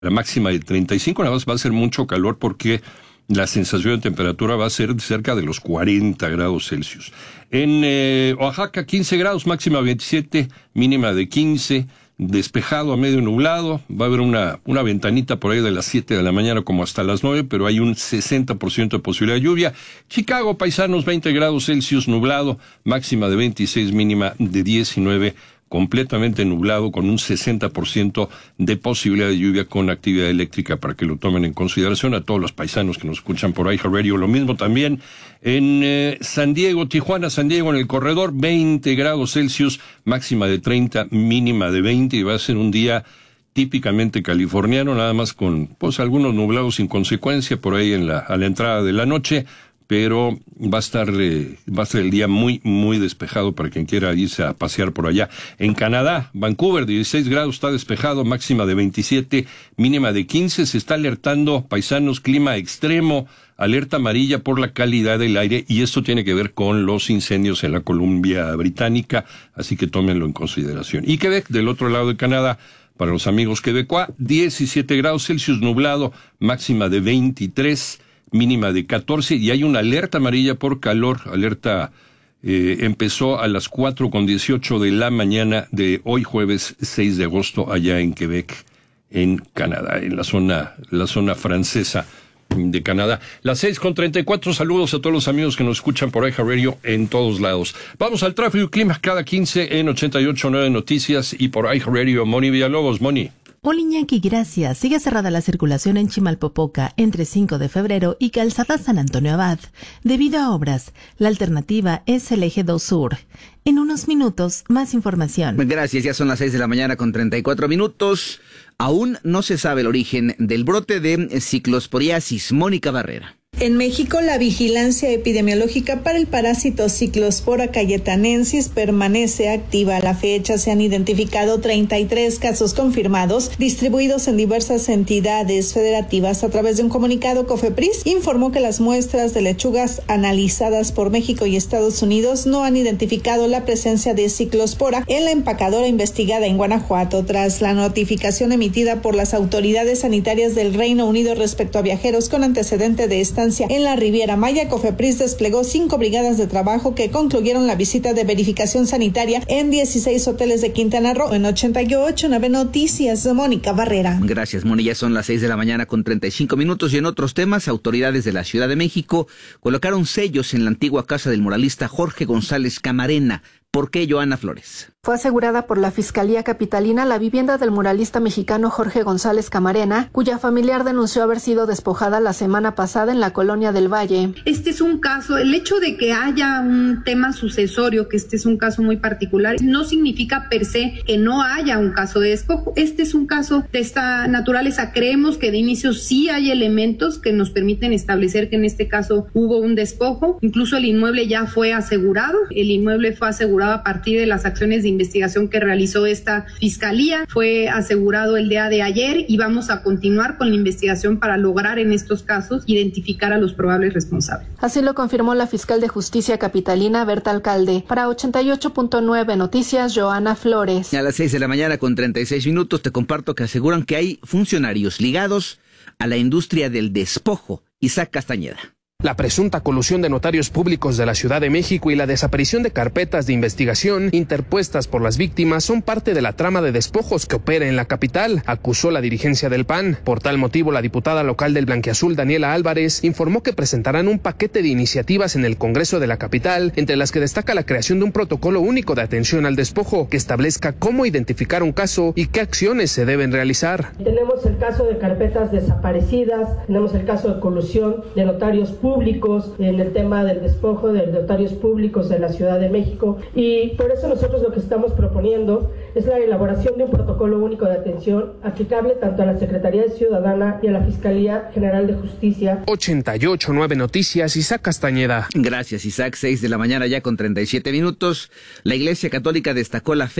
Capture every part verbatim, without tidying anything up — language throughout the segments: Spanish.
la máxima de treinta y cinco, nada más va a ser mucho calor porque la sensación de temperatura va a ser cerca de los cuarenta grados Celsius. En eh, Oaxaca, quince grados, máxima veintisiete, mínima de quince, despejado a medio nublado, va a haber una, una ventanita por ahí de las siete de la mañana como hasta las nueve, pero hay un sesenta por ciento de posibilidad de lluvia. Chicago, paisanos, veinte grados Celsius, nublado, máxima de veintiséis, mínima de diecinueve, completamente nublado con un sesenta por ciento de posibilidad de lluvia con actividad eléctrica para que lo tomen en consideración. A todos los paisanos que nos escuchan por iHeartRadio, lo mismo también en eh, San Diego, Tijuana, San Diego en el corredor, veinte grados Celsius, máxima de treinta, mínima de veinte, y va a ser un día típicamente californiano, nada más con pues algunos nublados sin consecuencia por ahí en la, a la entrada de la noche, pero va a estar eh, va a ser el día muy, muy despejado para quien quiera irse a pasear por allá. En Canadá, Vancouver, dieciséis grados, está despejado, máxima de veintisiete, mínima de quince, se está alertando, paisanos, clima extremo, alerta amarilla por la calidad del aire, y esto tiene que ver con los incendios en la Columbia Británica, así que tómenlo en consideración. Y Quebec, del otro lado de Canadá, para los amigos quebecois, diecisiete grados Celsius, nublado, máxima de veintitrés, mínima de catorce, y hay una alerta amarilla por calor. Alerta eh, empezó a las cuatro con dieciocho de la mañana de hoy jueves seis de agosto allá en Quebec, en Canadá, en la zona, la zona francesa de Canadá. Las seis con treinta y cuatro, saludos a todos los amigos que nos escuchan por iHeartRadio en todos lados. Vamos al tráfico y clima cada quince en ochenta y ocho punto nueve Noticias y por iHeartRadio. Moni Villalobos, Moni. Hola Iñaki, gracias. Sigue cerrada la circulación en Chimalpopoca entre cinco de febrero y Calzada San Antonio Abad. Debido a obras, la alternativa es el eje dos Sur. En unos minutos, más información. Gracias, ya son las seis de la mañana con treinta y cuatro minutos. Aún no se sabe el origen del brote de ciclosporiasis. Mónica Barrera. En México, la vigilancia epidemiológica para el parásito Cyclospora cayetanensis permanece activa. A la fecha se han identificado treinta y tres casos confirmados, distribuidos en diversas entidades federativas. A través de un comunicado, COFEPRIS informó que las muestras de lechugas analizadas por México y Estados Unidos no han identificado la presencia de Cyclospora en la empacadora investigada en Guanajuato. Tras la notificación emitida por las autoridades sanitarias del Reino Unido respecto a viajeros con antecedente de estancia en la Riviera Maya, COFEPRIS desplegó cinco brigadas de trabajo que concluyeron la visita de verificación sanitaria en dieciséis hoteles de Quintana Roo. En ochenta y ocho punto nueve Noticias, Mónica Barrera. Gracias, Moni. Ya son las seis de la mañana con treinta y cinco minutos, y en otros temas, autoridades de la Ciudad de México colocaron sellos en la antigua casa del muralista Jorge González Camarena. ¿Por qué, Joana Flores? Fue asegurada por la Fiscalía Capitalina la vivienda del muralista mexicano Jorge González Camarena, cuya familiar denunció haber sido despojada la semana pasada en la Colonia del Valle. Este es un caso, el hecho de que haya un tema sucesorio, que este es un caso muy particular, no significa per se que no haya un caso de despojo. Este es un caso de esta naturaleza. Creemos que de inicio sí hay elementos que nos permiten establecer que en este caso hubo un despojo. Incluso el inmueble ya fue asegurado. El inmueble fue asegurado a partir de las acciones de investigación que realizó esta fiscalía. Fue asegurado el día de ayer y vamos a continuar con la investigación para lograr en estos casos identificar a los probables responsables. Así lo confirmó la fiscal de Justicia Capitalina, Berta Alcalde. Para ochenta y ocho punto nueve Noticias, Joana Flores. A las seis de la mañana con treinta y seis minutos te comparto que aseguran que hay funcionarios ligados a la industria del despojo. Isaac Castañeda. La presunta colusión de notarios públicos de la Ciudad de México y la desaparición de carpetas de investigación interpuestas por las víctimas son parte de la trama de despojos que opera en la capital, acusó la dirigencia del P A N. Por tal motivo, la diputada local del Blanquiazul, Daniela Álvarez, informó que presentarán un paquete de iniciativas en el Congreso de la capital, entre las que destaca la creación de un protocolo único de atención al despojo, que establezca cómo identificar un caso y qué acciones se deben realizar. Tenemos el caso de carpetas desaparecidas, tenemos el caso de colusión de notarios públicos, públicos en el tema del despojo de notarios públicos de la Ciudad de México, y por eso nosotros lo que estamos proponiendo es la elaboración de un protocolo único de atención aplicable tanto a la Secretaría de Ciudadana y a la Fiscalía General de Justicia. ochenta y ocho punto nueve Noticias, Isaac Castañeda. Gracias, Isaac. Seis de la mañana ya con treinta y siete minutos. La Iglesia Católica destacó la fe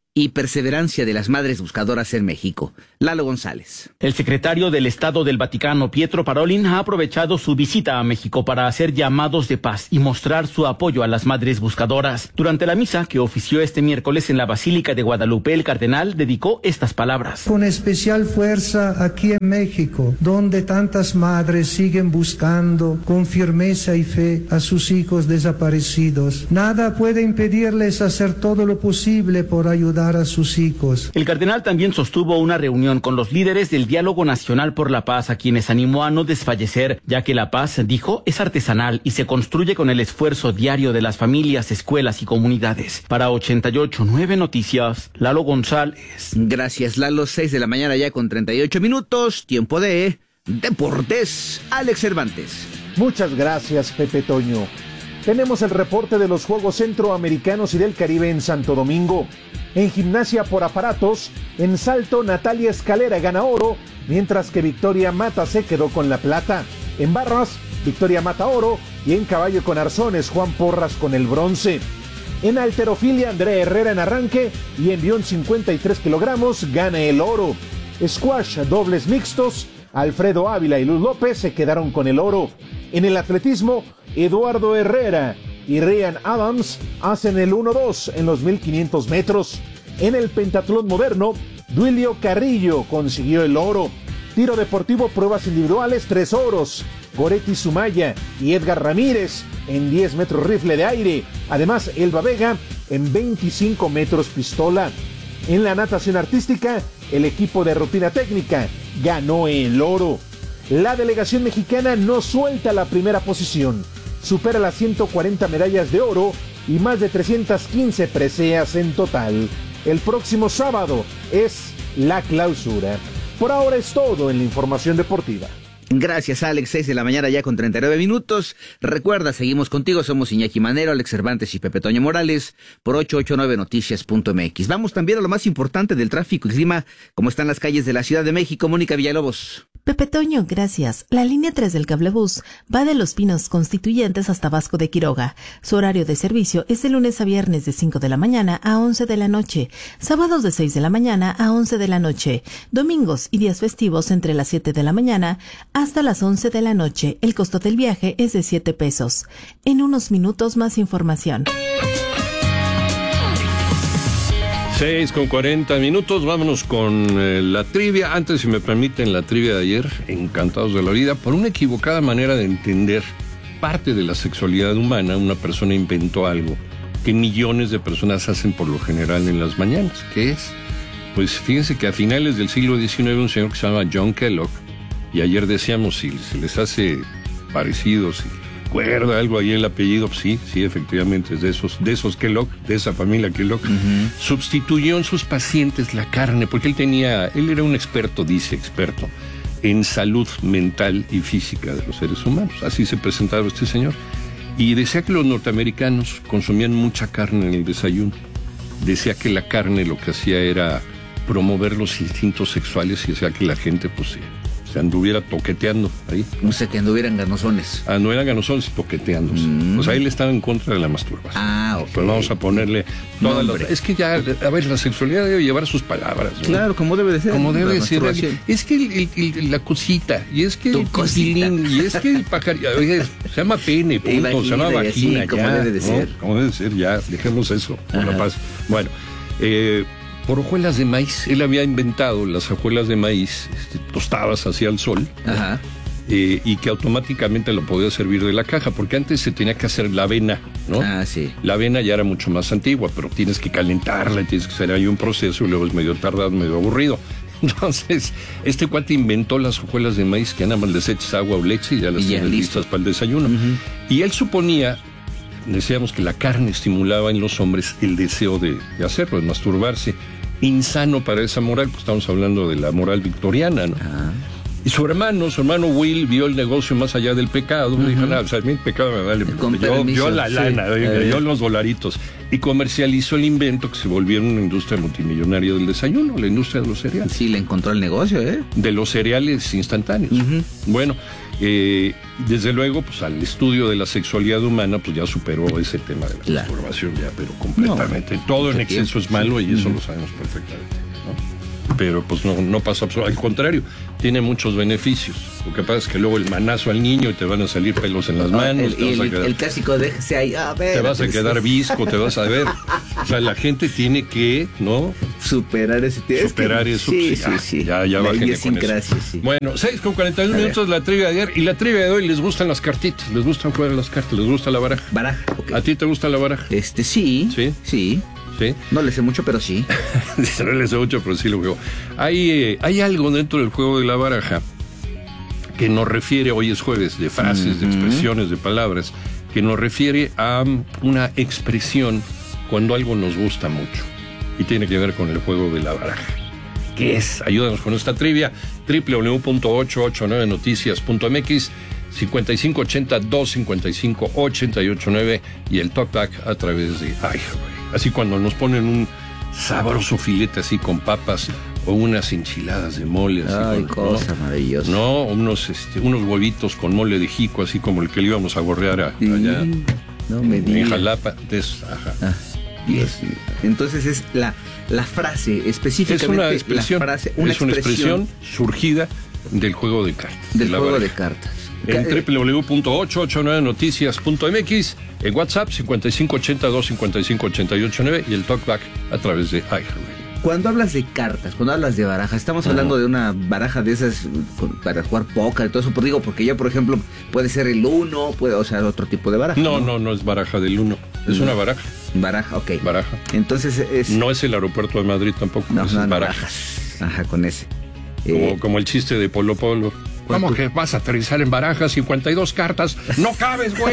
y perseverancia de las madres buscadoras en México. Lalo González. El secretario del Estado del Vaticano, Pietro Parolin, ha aprovechado su visita a México para hacer llamados de paz y mostrar su apoyo a las madres buscadoras. Durante la misa que ofició este miércoles en la Basílica de Guadalupe, el cardenal dedicó estas palabras. Con especial fuerza aquí en México, donde tantas madres siguen buscando con firmeza y fe a sus hijos desaparecidos. Nada puede impedirles hacer todo lo posible por ayudar a sus hijos. El cardenal también sostuvo una reunión con los líderes del Diálogo Nacional por la Paz, a quienes animó a no desfallecer, ya que la paz, dijo, es artesanal y se construye con el esfuerzo diario de las familias, escuelas y comunidades. Para ochenta y ocho punto nueve Noticias, Lalo González. Gracias, Lalo. seis de la mañana ya con treinta y ocho minutos, tiempo de deportes. Alex Cervantes. Muchas gracias, Pepe Toño. Tenemos el reporte de los Juegos Centroamericanos y del Caribe en Santo Domingo. En gimnasia por aparatos, en salto Natalia Escalera gana oro, mientras que Victoria Mata se quedó con la plata. En barras, Victoria Mata oro, y en caballo con arzones, Juan Porras con el bronce. En halterofilia, Andrea Herrera en arranque, y en bión cincuenta y tres kilogramos gana el oro. Squash, dobles mixtos, Alfredo Ávila y Luz López se quedaron con el oro. En el atletismo, Eduardo Herrera y Ryan Adams hacen el uno dos en los mil quinientos metros. En el pentatlón moderno, Duilio Carrillo consiguió el oro. Tiro deportivo, pruebas individuales, tres oros. Goretti Sumaya y Edgar Ramírez en diez metros rifle de aire. Además, Elba Vega en veinticinco metros pistola. En la natación artística, el equipo de rutina técnica ganó el oro. La delegación mexicana no suelta la primera posición. Supera las ciento cuarenta medallas de oro y más de trescientas quince preseas en total. El próximo sábado es la clausura. Por ahora es todo en la información deportiva. Gracias, Alex. seis de la mañana ya con treinta y nueve minutos. Recuerda, seguimos contigo. Somos Iñaki Manero, Alex Cervantes y Pepe Toño Morales por ochocientos ochenta y nueve noticias punto m x. Vamos también a lo más importante del tráfico y clima. ¿Cómo están las calles de la Ciudad de México? Mónica Villalobos. Pepe Toño, gracias. La línea tres del cablebús va de Los Pinos Constituyentes hasta Vasco de Quiroga. Su horario de servicio es de lunes a viernes de cinco de la mañana a once de la noche, sábados de seis de la mañana a once de la noche, domingos y días festivos entre las siete de la mañana hasta las once de la noche. El costo del viaje es de siete pesos. En unos minutos más información. seis con cuarenta minutos, vámonos con eh, la trivia. Antes, si me permiten, la trivia de ayer, encantados de la vida, por una equivocada manera de entender parte de la sexualidad humana, una persona inventó algo que millones de personas hacen por lo general en las mañanas. ¿Qué es? Pues fíjense que a finales del siglo diecinueve un señor que se llama John Kellogg, y ayer decíamos si se les hace parecido, si recuerda algo ahí el apellido, pues sí, sí, efectivamente es de esos, de esos Kellogg, de esa familia Kellogg, uh-huh. Sustituyó en sus pacientes la carne, porque él tenía, él era un experto, dice experto, en salud mental y física de los seres humanos, así se presentaba este señor, y decía que los norteamericanos consumían mucha carne en el desayuno, decía que la carne lo que hacía era promover los instintos sexuales y hacía que la gente pues se anduviera toqueteando ahí. No sé, que anduvieran ganosones. Ah, no eran ganosones, toqueteándose. Mm. O sea, él estaba en contra de la masturbación. Ah, ok. Pues vamos a ponerle todas las... Es que ya, a ver, la sexualidad debe llevar sus palabras, ¿no? Claro, como debe de ser. Como debe de ser. Es que el, el, el, la cosita, y es que tu el costilín, y es que el pajarito, oye, se llama pene, punto, imagina, se llama vagina, así, como ya, debe de ¿no? ser. Como debe de ser, ya, dejemos eso, por la paz. Bueno, eh... por hojuelas de maíz. Él había inventado las hojuelas de maíz este, tostadas hacia el sol. Ajá. Eh, y que automáticamente lo podía servir de la caja, porque antes se tenía que hacer la avena, ¿no? Ah, sí. La avena ya era mucho más antigua, pero tienes que calentarla, tienes que hacer ahí un proceso y luego es medio tardado, medio aburrido. Entonces, este cuate inventó las hojuelas de maíz que nada más les echas agua o leche y ya las y tienes listas para el desayuno. Uh-huh. Y él suponía, decíamos que la carne estimulaba en los hombres el deseo de, de hacerlo, de masturbarse. Insano para esa moral, pues estamos hablando de la moral victoriana, ¿no? Ah. Y su hermano, su hermano Will, vio el negocio más allá del pecado. Uh-huh. Dijo, nada, o sea, a mí el pecado me vale. Yo, yo la lana, sí. yo, yo los dolaritos. y comercializó el invento que se volvió una industria multimillonaria del desayuno, la industria de los cereales. Sí, le encontró el negocio, ¿eh? De los cereales instantáneos. Uh-huh. Bueno, eh, desde luego, pues al estudio de la sexualidad humana, pues ya superó ese tema de la claro. masturbación, ya, pero completamente. No, Todo en exceso tiempo. es malo y eso uh-huh. lo sabemos perfectamente, ¿no? Pero pues no, no pasa absolutamente. Al contrario, tiene muchos beneficios. Lo que pasa es que luego el manazo al niño y te van a salir pelos en las manos. El, te vas el, a quedar, el clásico déjese ahí. A ver, te vas a quedar visco, te vas a ver. O sea, la gente tiene que, ¿no? Superar ese tema. Superar es que, eso. Sí, sí, sí. Ya, ya bájenle con eso. Sí. Bueno, seis con cuarenta y uno minutos la trivia de ayer. Y la trivia de hoy, les gustan las cartitas, les gustan jugar a las cartas, les gusta la baraja. Baraja, ok. ¿A ti te gusta la baraja? Este, sí. Sí. Sí. ¿Sí? No le sé mucho, pero sí. No le sé mucho, pero sí lo juego. Hay, eh, hay algo dentro del juego de la baraja que nos refiere, hoy es jueves, de frases, uh-huh. de expresiones, de palabras, que nos refiere a um, una expresión cuando algo nos gusta mucho. Y tiene que ver con el juego de la baraja. ¿Qué es? Ayúdanos con esta trivia. doble u doble u doble u punto ocho ocho nueve noticias punto m x, cincuenta y cinco ochenta, doscientos cincuenta y cinco, ochenta y ocho nueve y el talkback a través de ay, así cuando nos ponen un sabroso filete así con papas o unas enchiladas de mole así ay, con, cosa ¿no? maravillosa. No, unos este, unos huevitos con mole de jico así como el que le íbamos a gorrear a, sí, allá no me digas. En Jalapa. Entonces, ajá. Ah, yes. Entonces es la, la frase específicamente es una expresión, la frase, una es una expresión, expresión surgida del juego de cartas. Del de juego baraja. de cartas. En doble u doble u doble u punto ocho ocho nueve noticias punto m x, en WhatsApp cincuenta y cinco ochenta, doscientos cincuenta y cinco, ochenta y ocho nueve y el talkback a través de iHeartRadio. Cuando hablas de cartas, cuando hablas de baraja, estamos uh-huh. hablando de una baraja de esas para jugar póker y todo eso, por digo, porque yo, por ejemplo, puede ser el uno, puede, o sea, otro tipo de baraja. No, no, no, no es baraja del uno, es no. una baraja. Baraja, ok. Baraja. Entonces es... No es el aeropuerto de Madrid tampoco, no, es no, no, barajas. barajas. Ajá, con ese. Como, eh... como el chiste de Polo Polo. ¿Cómo que vas a aterrizar en barajas? cincuenta y dos cartas. ¡No cabes, güey!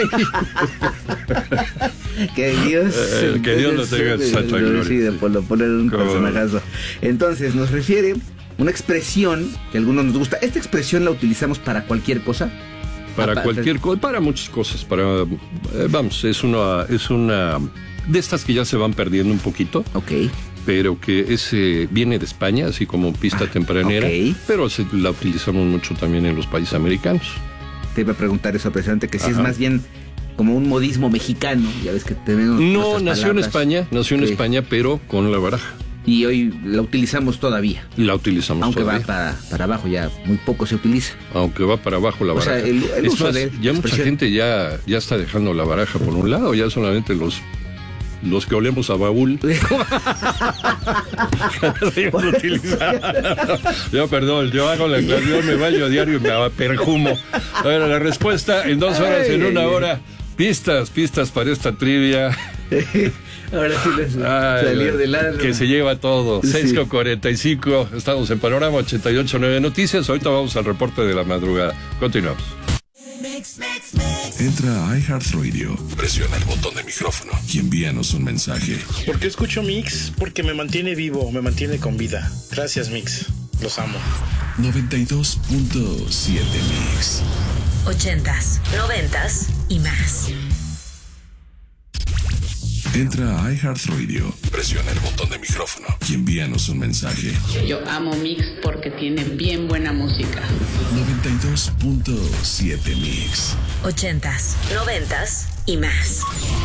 Que Dios... Eh, que Dios lo tenga en santa gloria. Sí, de Polo Polo era un personajazo. Entonces, nos refiere una expresión que a algunos nos gusta. ¿Esta expresión la utilizamos para cualquier cosa? Para ah, cualquier cosa, para muchas cosas. Para eh, vamos, es una, es una de estas que ya se van perdiendo un poquito. Ok. Pero que ese viene de España, así como pista ah, tempranera, okay. pero se, la utilizamos mucho también en los países americanos. Te iba a preguntar eso, precisamente, que si Ajá. es más bien como un modismo mexicano, ya ves que tenemos No, nació palabras. en España, nació en okay. España, pero con la baraja. Y hoy la utilizamos todavía. La utilizamos Aunque todavía. Aunque va para, para abajo, ya muy poco se utiliza. Aunque va para abajo la baraja. O sea, el, el es uso más, de ya mucha expresión. gente ya, ya está dejando la baraja por un lado, ya solamente los... Los que olemos a baúl. Yo, perdón, yo hago la yo me baño a diario y me perjumo. A ver, la respuesta en dos horas, ay, en una hora. Pistas, pistas para esta trivia. Ahora sí les Ay, salir del alma. Que se lleva todo. Sí. seis con cuarenta y cinco. Estamos en Panorama ochenta y ocho nueve Noticias. Ahorita vamos al reporte de la madrugada. Continuamos. Entra a iHeartRadio, presiona el botón de micrófono y envíanos un mensaje. ¿Por qué escucho Mix? Porque me mantiene vivo, me mantiene con vida. Gracias, Mix. Los amo. noventa y dos punto siete Mix. Ochentas, noventas y más. Entra a iHeartRadio, presiona el botón de micrófono y envíanos un mensaje. Yo amo Mix porque tiene bien buena música. noventa y dos punto siete Mix. Ochentas, noventas y más.